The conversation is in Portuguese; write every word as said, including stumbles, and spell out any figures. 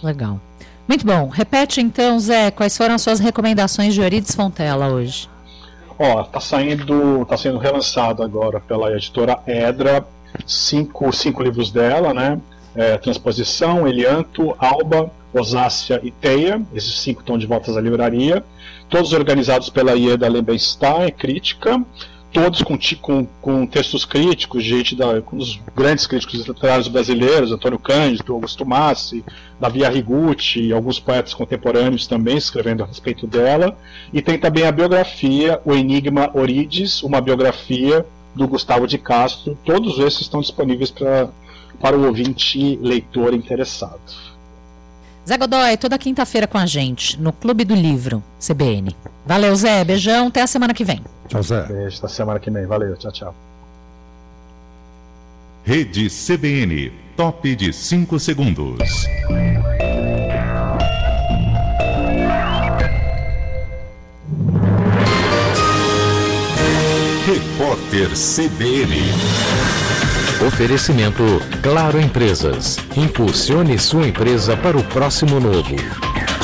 Legal. Muito bom. Repete então, Zé, quais foram as suas recomendações de Eurídice Fontella hoje? Ó, tá saindo, tá sendo relançado agora pela editora Edra, cinco, cinco livros dela, né? É, Transposição, Elianto, Alba, Osácia e Teia. Esses cinco estão de volta à livraria. Todos organizados pela Ieda Lebenstein, crítica. Todos com, com, com textos críticos, gente da, com os grandes críticos literários brasileiros, Antônio Cândido, Augusto Massi, Davi Arrigucci e alguns poetas contemporâneos também escrevendo a respeito dela. E tem também a biografia, O Enigma Orides, uma biografia do Gustavo de Castro. Todos esses estão disponíveis pra, para o ouvinte leitor interessado. Zé Godoy, toda quinta-feira com a gente, no Clube do Livro, C B N. Valeu, Zé. Beijão. Até a semana que vem. Tchau, Zé. Beijo, até a semana que vem. Valeu. Tchau, tchau. Rede C B N. Top de cinco segundos. Repórter C B N. Oferecimento Claro Empresas. Impulsione sua empresa para o próximo novo.